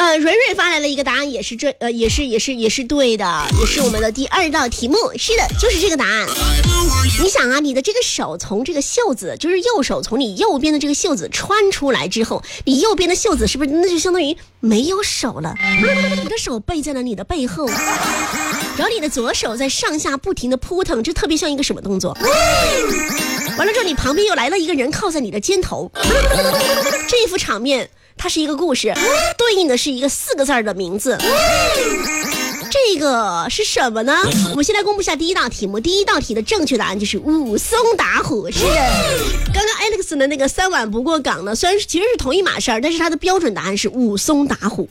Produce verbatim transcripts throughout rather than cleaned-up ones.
呃，蕊蕊发来了一个答案，也是这呃，也是也是也是对的，也是我们的第二道题目。是的，就是这个答案。你想啊，你的这个手从这个袖子，就是右手从你右边的这个袖子穿出来之后，你右边的袖子是不是那就相当于没有手了？你的手背在了你的背后，然后你的左手在上下不停的扑腾，这特别像一个什么动作？完了之后，你旁边又来了一个人靠在你的肩头，这一幅场面。它是一个故事，对应的是一个四个字的名字。这个是什么呢？我们先来公布一下第一道题目。第一道题的正确答案就是武松打虎。是的，刚刚 Alex 的那个三碗不过岗呢，虽然其实是同一码事儿，但是它的标准答案是武松打虎。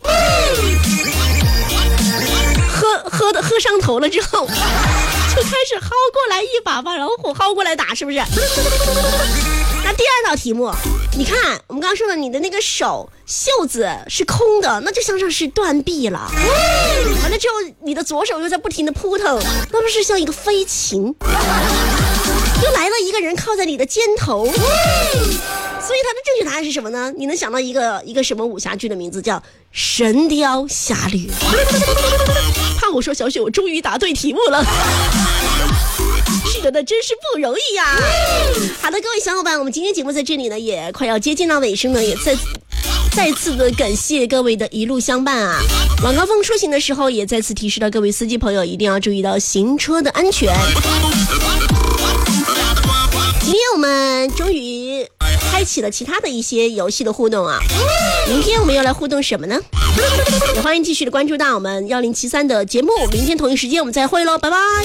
喝喝的喝上头了之后，就开始薅过来一把把老虎薅过来打，是不是？那第二道题目，你看我们刚刚说的，你的那个手袖子是空的，那就像是是断臂了。完了之后，你的左手又在不停的扑腾，那不是像一个飞禽？又来了一个人靠在你的肩头，所以它的正确答案是什么呢？你能想到一个一个什么武侠剧的名字叫《神雕侠侣》？怕我说小雪，我终于答对题目了。是的，那真是不容易呀、啊！好的，各位小伙伴，我们今天节目在这里呢，也快要接近到尾声了，也再再次的感谢各位的一路相伴啊！晚高峰出行的时候，也再次提示到各位司机朋友，一定要注意到行车的安全。今天我们终于开启了其他的一些游戏的互动啊！明天我们要来互动什么呢？也欢迎继续的关注到我们一零七三的节目，明天同一时间我们再会喽，拜拜。